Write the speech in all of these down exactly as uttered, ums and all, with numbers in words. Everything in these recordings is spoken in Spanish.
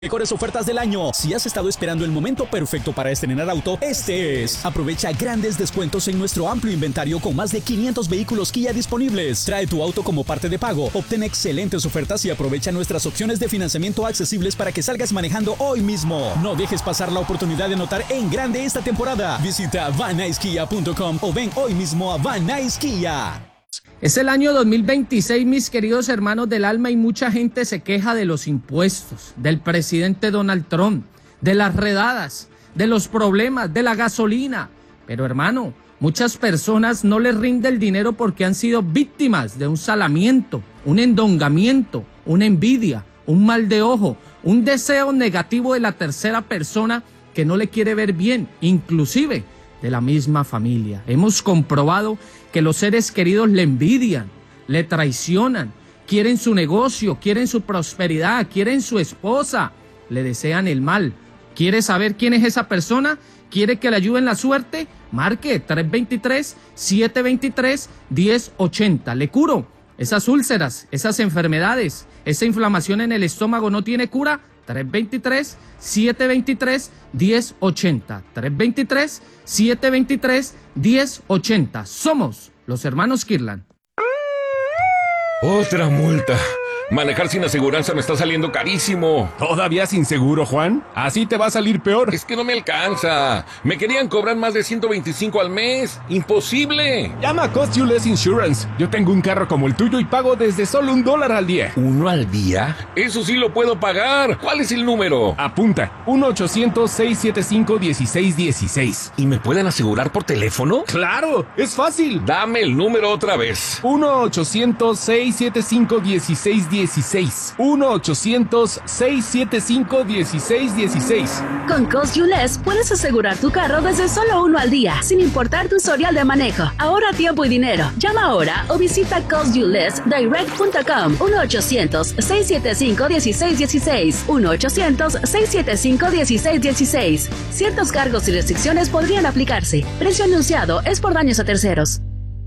Mejores ofertas del año. Si has estado esperando el momento perfecto para estrenar auto, este es. Aprovecha grandes descuentos en nuestro amplio inventario con más de quinientos vehículos Kia disponibles. Trae tu auto como parte de pago, obtén excelentes ofertas y aprovecha nuestras opciones de financiamiento accesibles para que salgas manejando hoy mismo. No dejes pasar la oportunidad de notar en grande esta temporada. Visita van nice kia punto com o ven hoy mismo a Van Nice Kia. Es el año dos mil veintiséis, mis queridos hermanos del alma, y mucha gente se queja de los impuestos, del presidente Donald Trump, de las redadas, de los problemas, de la gasolina. Pero hermano, muchas personas no les rinde el dinero porque han sido víctimas de un salamiento, un endongamiento, una envidia, un mal de ojo, un deseo negativo de la tercera persona que no le quiere ver bien, inclusive de la misma familia. Hemos comprobado que los seres queridos le envidian, le traicionan, quieren su negocio, quieren su prosperidad, quieren su esposa, le desean el mal. ¿Quiere saber quién es esa persona? ¿Quiere que le ayuden la suerte? Marque tres dos tres, siete dos tres, uno cero ocho cero. Le curo esas úlceras, esas enfermedades, esa inflamación en el estómago no tiene cura. tres dos tres, siete dos tres, uno cero ocho cero. tres dos tres, siete dos tres, uno cero ocho cero. Somos los hermanos Kirlan. Otra multa. Manejar sin aseguranza me está saliendo carísimo. ¿Todavía sin seguro, Juan? Así te va a salir peor. Es que no me alcanza. Me querían cobrar más de ciento veinticinco al mes. ¡Imposible! Llama a Cost You Less Insurance. Yo tengo un carro como el tuyo y pago desde solo un dólar al día. ¿Uno al día? Eso sí lo puedo pagar. ¿Cuál es el número? Apunta. uno ochocientos, seiscientos setenta y cinco, dieciséis dieciséis. ¿Y me pueden asegurar por teléfono? ¡Claro! ¡Es fácil! Dame el número otra vez. uno ochocientos, seiscientos setenta y cinco, dieciséis dieciséis. uno ochocientos, seiscientos setenta y cinco, dieciséis dieciséis. Con Cost You Less puedes asegurar tu carro desde solo uno al día, sin importar tu historial de manejo. Ahorra tiempo y dinero. Llama ahora o visita cost you less direct punto com. uno ochocientos, seiscientos setenta y cinco, dieciséis dieciséis. uno ochocientos, seiscientos setenta y cinco, dieciséis dieciséis. Ciertos cargos y restricciones podrían aplicarse. Precio anunciado es por daños a terceros.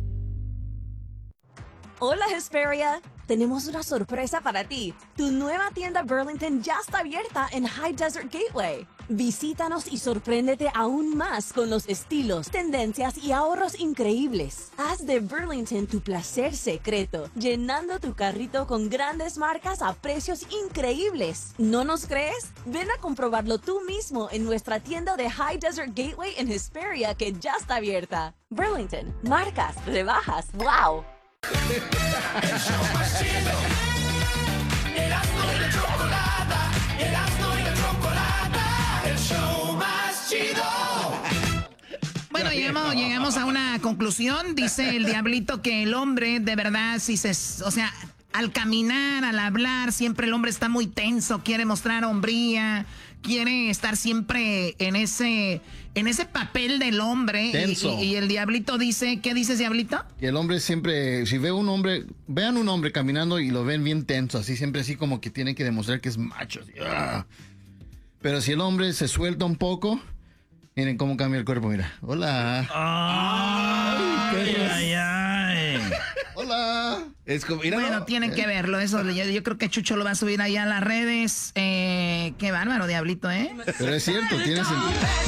Hola, Hesperia. Tenemos una sorpresa para ti. Tu nueva tienda Burlington ya está abierta en High Desert Gateway. Visítanos y sorpréndete aún más con los estilos, tendencias y ahorros increíbles. Haz de Burlington tu placer secreto, llenando tu carrito con grandes marcas a precios increíbles. ¿No nos crees? Ven a comprobarlo tú mismo en nuestra tienda de High Desert Gateway en Hesperia, que ya está abierta. Burlington, marcas, rebajas, wow. El show más chido. Erasmo y la chocolata. Erasmo y la chocolata. El show más chido. Bueno, llegamos, llegamos a una conclusión. Dice el diablito que el hombre, de verdad, si se, o sea, al caminar, al hablar, siempre el hombre está muy tenso, quiere mostrar hombría, quiere estar siempre en ese, en ese papel del hombre. Tenso. Y, y, y el diablito dice, ¿qué dices, diablito? Que el hombre siempre, si ve un hombre, vean un hombre caminando y lo ven bien tenso, así siempre así como que tiene que demostrar que es macho. Así, ¡ah! Pero si el hombre se suelta un poco, miren cómo cambia el cuerpo, mira. Hola. Ay, ay, ay. Hola. Es como, mira, bueno, ¿no? tienen ¿Eh? que verlo. Eso, yo, yo creo que Chucho lo va a subir allá a las redes. Eh, qué bárbaro, diablito, ¿eh? Pero es cierto, tiene sentido.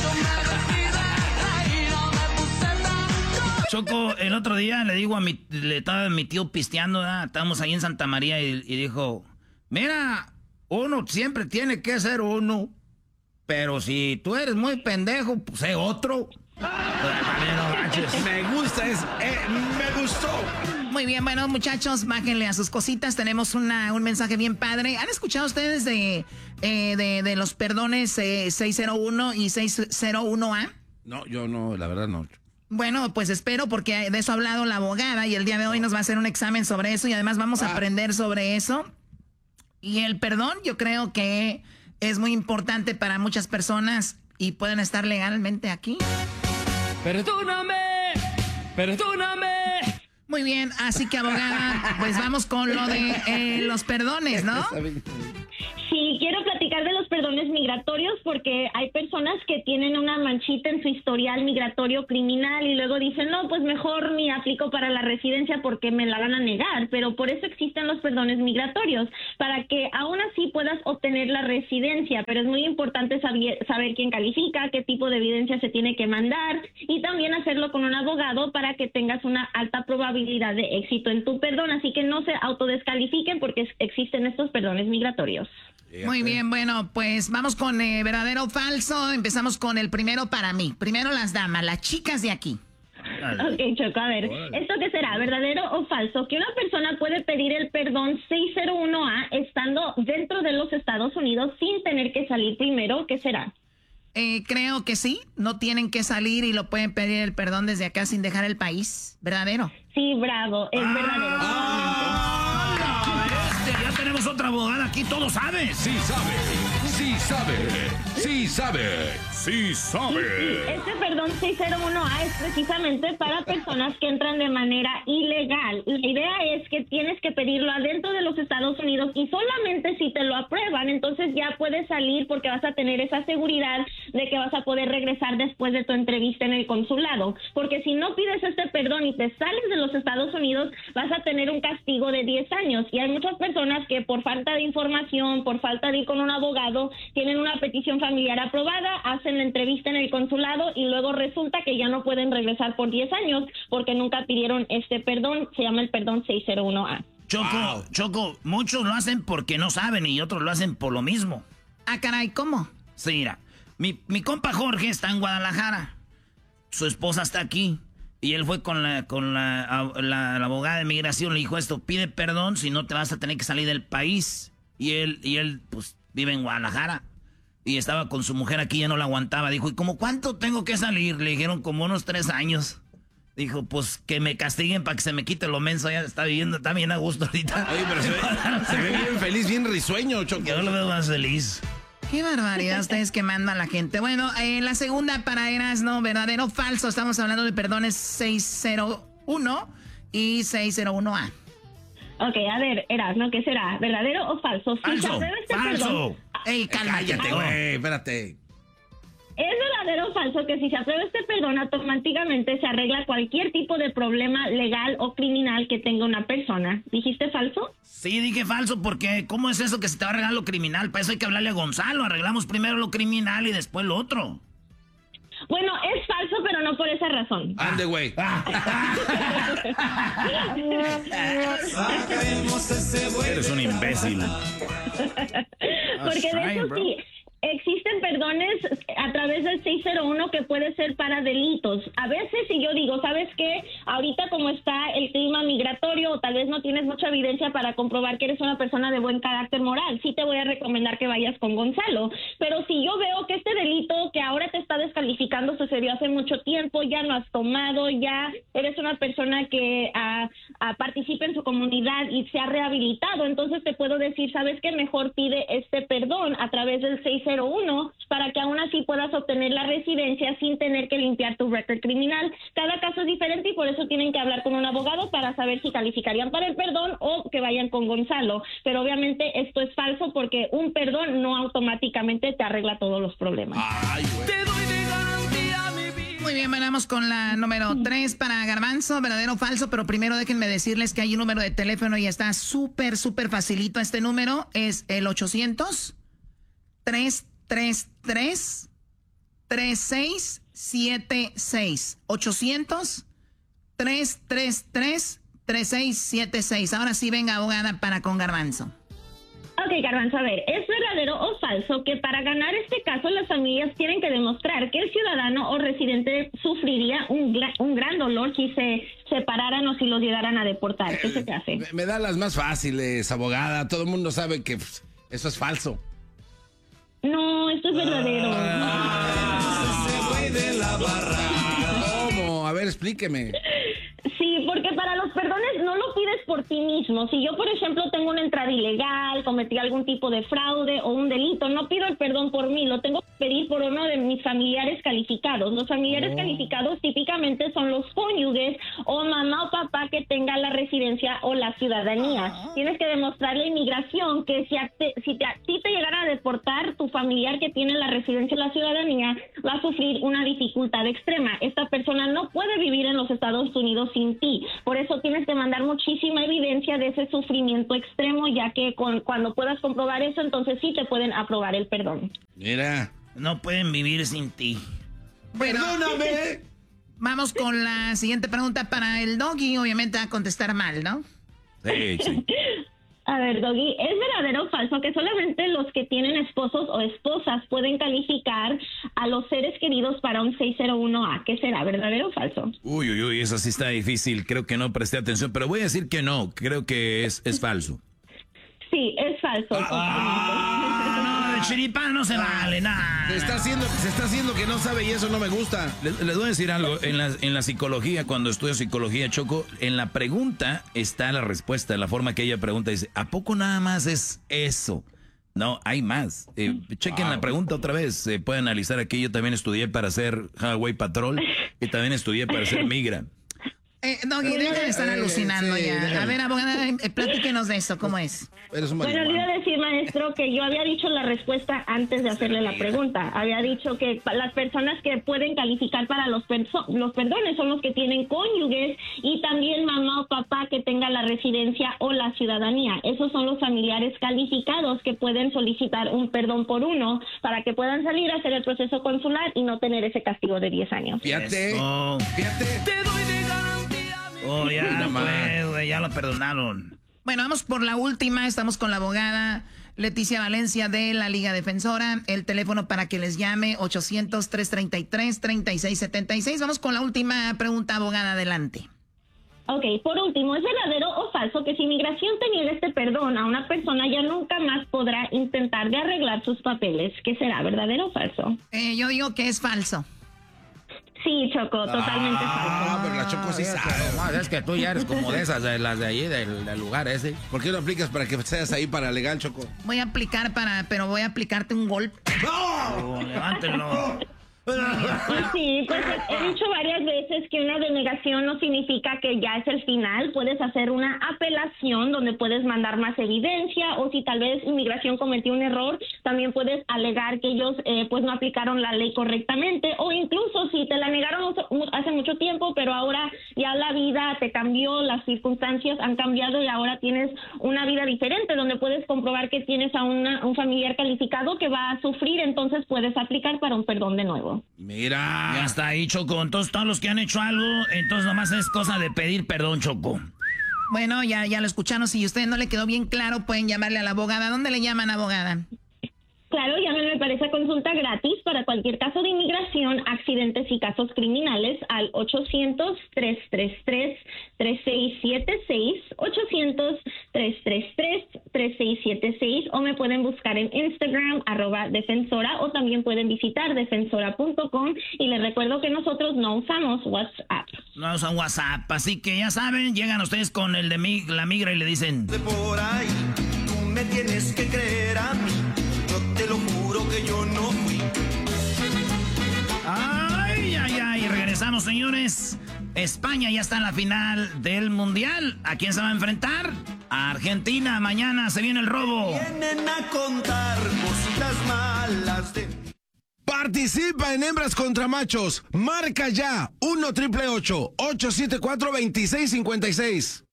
Choco, el otro día le digo a mi, le estaba mi tío pisteando, ¿verdad? Estábamos ahí en Santa María y, y dijo, mira, uno siempre tiene que ser uno, pero si tú eres muy pendejo, pues sé otro. Me gusta, es, eh, me gustó. Muy bien, bueno, muchachos, bájenle a sus cositas. Tenemos una, un mensaje bien padre. ¿Han escuchado ustedes de, eh, de, de los perdones eh, seis cero uno y seis cero uno A? No, yo no, la verdad no. Bueno, pues espero, porque de eso ha hablado la abogada y el día de hoy nos va a hacer un examen sobre eso y además vamos a aprender sobre eso. Y el perdón yo creo que es muy importante para muchas personas y pueden estar legalmente aquí. Perdóname, perdóname. Muy bien, así que abogada, pues vamos con lo de eh, los perdones, ¿no? Sí, quiero platicar de los perdones perdones migratorios porque hay personas que tienen una manchita en su historial migratorio criminal y luego dicen, no, pues mejor ni aplico para la residencia porque me la van a negar, pero por eso existen los perdones migratorios, para que aún así puedas obtener la residencia, pero es muy importante saber, saber quién califica, qué tipo de evidencia se tiene que mandar y también hacerlo con un abogado para que tengas una alta probabilidad de éxito en tu perdón, así que no se autodescalifiquen porque existen estos perdones migratorios. Muy bien, bueno, pues vamos con eh, verdadero o falso. Empezamos con el primero para mí. Primero las damas, las chicas de aquí. Ok, Choco, a ver, ¿esto qué será? ¿Verdadero o falso? Que una persona puede pedir el perdón seiscientos uno A estando dentro de los Estados Unidos sin tener que salir primero, ¿qué será? Eh, creo que sí, no tienen que salir y lo pueden pedir el perdón desde acá sin dejar el país. ¿Verdadero? Sí, bravo, es verdadero. ¡Ah, la bestia! Ya tenemos otra abogada aquí, todo sabe. Sí sabe, sí sabe, sí sabe, sí sabe. Este perdón seiscientos uno A es precisamente para personas que entran de manera ilegal. La idea es que tienes que pedirlo adentro de los Estados Unidos y solamente si te lo aprueban, entonces ya puedes salir porque vas a tener esa seguridad de que vas a poder regresar después de tu entrevista en el consulado. Porque si no pides este perdón y te sales de los Estados Unidos, vas a tener un castigo de diez años. Y hay muchas personas que por falta de información, por falta de ir con un abogado, tienen una petición familiar aprobada, hacen la entrevista en el consulado y luego resulta que ya no pueden regresar por diez años porque nunca pidieron este perdón. Se llama el perdón seiscientos uno A. Choco, wow. Choco, muchos lo hacen porque no saben y otros lo hacen por lo mismo. Ah, caray, ¿cómo? Sí, mira, mi, mi compa Jorge está en Guadalajara, su esposa está aquí y él fue con la, con la, la, la abogada de migración, le dijo esto, pide perdón si no te vas a tener que salir del país. Y él, y él pues vive en Guadalajara y estaba con su mujer aquí, ya no la aguantaba, dijo, ¿y como cuánto tengo que salir? Le dijeron como unos tres años. Dijo, pues que me castiguen para que se me quite lo menso. Ya está viviendo, está bien a gusto ahorita. Oye, pero se ve, se ve bien feliz, bien risueño, Choco. Yo lo veo más feliz. Qué barbaridad ustedes quemando a la gente. Bueno, eh, la segunda para Erasmo, verdadero o falso. Estamos hablando de perdones seiscientos uno y seiscientos uno A. Ok, a ver, Erasmo, ¿qué será? ¿Verdadero o falso? Si falso, este falso. Perdón, Ey, cállate, güey, espérate. ¿es verdadero o falso que si se aprueba este perdón automáticamente se arregla cualquier tipo de problema legal o criminal que tenga una persona? ¿Dijiste falso? Sí, dije falso porque ¿cómo es eso que se te va a arreglar lo criminal? Para eso hay que hablarle a Gonzalo. Arreglamos primero lo criminal y después lo otro. Bueno, es falso, pero no por esa razón. Ande, güey. Eres un imbécil. Porque de hecho sí, existen perdones a través del seiscientos uno que puede ser para delitos. A veces si yo digo, ¿sabes qué? Ahorita como está el clima migratorio o tal vez no tienes mucha evidencia para comprobar que eres una persona de buen carácter moral, sí te voy a recomendar que vayas con Gonzalo. Pero si yo veo que este delito que ahora te está descalificando sucedió hace mucho tiempo, ya no has tomado, ya eres una persona que uh, uh, participa en su comunidad y se ha rehabilitado, entonces te puedo decir, ¿sabes qué? Mejor pide este perdón a través del seiscientos uno para que aún así puedas obtener la residencia sin tener que limpiar tu récord criminal. Cada caso es diferente y por eso tienen que hablar con un abogado para saber si calificarían para el perdón o que vayan con Gonzalo. Pero obviamente esto es falso porque un perdón no automáticamente te arregla todos los problemas. Ay, güey. Te doy de garantía mi vida. Muy bien, vamos con la número tres para Garbanzo, verdadero o falso, pero primero déjenme decirles que hay un número de teléfono y está súper, súper facilito. Este número es el ochocientos, tres tres tres, tres seis siete seis. ochocientos, tres tres tres, tres seis siete seis. Ahora sí, venga, abogada, para con Garbanzo. Ok, Garbanzo, a ver, ¿es verdadero o falso que para ganar este caso las familias tienen que demostrar que el ciudadano o residente sufriría un, un gran dolor si se separaran o si los llegaran a deportar? ¿Qué se te hace? Me, me da las más fáciles, abogada. Todo el mundo sabe que pues, eso es falso. No, esto es verdadero. Ah, se fue de la barra. ¿Cómo? A ver, explíqueme. Sí, porque para los perdones no lo pides por ti mismo. Si yo, por ejemplo, tengo una entrada ilegal, cometí algún tipo de fraude o un delito, no pido el perdón por mí, lo tengo pedir por uno de mis familiares calificados. Los familiares oh. calificados típicamente son los cónyuges o mamá o papá que tenga la residencia o la ciudadanía. Oh. Tienes que demostrarle a inmigración que si, a te, si, te, si te llegara a deportar tu familiar que tiene la residencia o la ciudadanía, va a sufrir una dificultad extrema. Esta persona no puede vivir en los Estados Unidos sin ti. Por eso tienes que mandar muchísima evidencia de ese sufrimiento extremo, ya que con, cuando puedas comprobar eso, entonces sí te pueden aprobar el perdón. Mira, no pueden vivir sin ti. Perdóname. Vamos con la siguiente pregunta para el Doggy. Obviamente va a contestar mal, ¿no? Sí, sí. A ver, Doggy, ¿es verdadero o falso que solamente los que tienen esposos o esposas pueden calificar a los seres queridos para un seis cero uno A? ¿Qué será, verdadero o falso? Uy, uy, uy, eso sí está difícil. Creo que no presté atención, pero voy a decir que no. Creo que es, es falso. Sí, es falso. Ah, no, el chiripán no se vale, nada. Se está haciendo, se está haciendo que no sabe y eso no me gusta. Les, les voy a decir algo. En la, en la psicología, cuando estudio psicología, Choco, en la pregunta está la respuesta. La forma que ella pregunta dice, ¿a poco nada más es eso? No, hay más. Eh, chequen wow. la pregunta otra vez. Se eh, puede analizar aquí. Yo también estudié para ser Highway Patrol y también estudié para ser migra. Eh, Doggy, deja de estar alucinando sí, ya. Déjame. A ver, abogada, eh, platíquenos de eso, ¿cómo es? Bueno, le iba a decir, maestro, que yo había dicho la respuesta antes de hacerle la pregunta. Había dicho que las personas que pueden calificar para los, los perdones son los que tienen cónyuges y también mamá o papá que tenga la residencia o la ciudadanía. Esos son los familiares calificados que pueden solicitar un perdón por uno para que puedan salir a hacer el proceso consular y no tener ese castigo de diez años. Fíjate, oh. fíjate. Te doy de garantía. Oh, ya, no pues, güey, ya lo perdonaron. Bueno, vamos por la última. Estamos con la abogada Leticia Valencia de la Liga Defensora. El teléfono para que les llame, ochocientos, trescientos treinta y tres, treinta y seis setenta y seis. Vamos con la última pregunta, abogada, adelante. Ok, por último, ¿es verdadero o falso que si inmigración te niega este perdón a una persona ya nunca más podrá intentar de arreglar sus papeles? ¿Qué será, verdadero o falso? Eh, yo digo que es falso. Sí, Choco, totalmente ah, falso. Ah, pero la Choco sí sabe. Es que tú ya eres como de esas, de las de allí, del, del lugar ese. ¿Por qué no aplicas para que seas ahí para legal, Choco? Voy a aplicar para, pero voy a aplicarte un golpe. ¡Oh! Levántenlo. Sí, pues he dicho varias veces que una denegación no significa que ya es el final. Puedes hacer una apelación donde puedes mandar más evidencia, o si tal vez inmigración cometió un error, también puedes alegar que ellos eh, pues no aplicaron la ley correctamente, o incluso si te la negaron hace mucho tiempo, pero ahora ya la vida te cambió, las circunstancias han cambiado y ahora tienes una vida diferente donde puedes comprobar que tienes a una, un familiar calificado que va a sufrir, entonces puedes aplicar para un perdón de nuevo. Mira, ya está ahí, Choco. Entonces todos los que han hecho algo, entonces nomás es cosa de pedir perdón, Choco. Bueno, ya, ya lo escucharon. Si a usted no le quedó bien claro, pueden llamarle a la abogada. ¿Dónde le llaman, abogada? Claro, llámenme para esa consulta gratis para cualquier caso de inmigración, accidentes y casos criminales al ochocientos, tres tres tres, tres seis siete seis, ochocientos, tres tres tres, tres seis siete seis, o me pueden buscar en Instagram, arroba defensora, o también pueden visitar defensora punto com, y les recuerdo que nosotros no usamos WhatsApp. No usan WhatsApp, así que ya saben, llegan ustedes con el de mi, la migra y le dicen... De por ahí, tú me tienes que creer a mí. Te lo juro que yo no fui. Ay, ay, ay. Regresamos, señores. España ya está en la final del Mundial. ¿A quién se va a enfrentar? A Argentina. Mañana se viene el robo. Vienen a contar cositas malas de... Participa en Hembras contra Machos. Marca ya uno triple ocho, ocho siete cuatro, dos seis cinco seis.